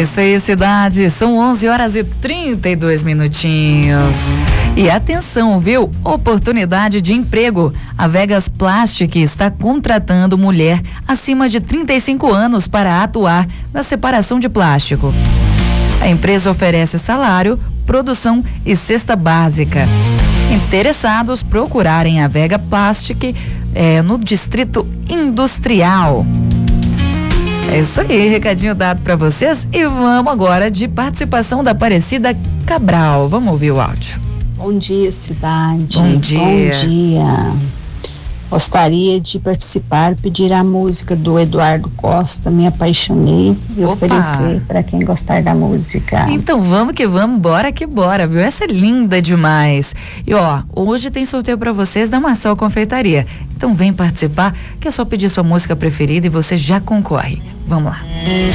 isso aí, cidade. São 11h32. E atenção, viu? Oportunidade de emprego. A Vegas Plastic está contratando mulher acima de 35 anos para atuar na separação de plástico. A empresa oferece salário, produção e cesta básica. Interessados procurarem a Vega Plastic no Distrito Industrial. É isso aí, recadinho dado para vocês. E vamos agora de participação da Aparecida Cabral. Vamos ouvir o áudio. Bom dia, cidade. Bom dia. Bom dia. Gostaria de participar, pedir a música do Eduardo Costa, Me Apaixonei, e oferecer para quem gostar da música. Então vamos que vamos, bora que bora, viu? Essa é linda demais. E hoje tem sorteio para vocês da Marcel Confeitaria. Então vem participar, que é só pedir sua música preferida e você já concorre. Vamos lá.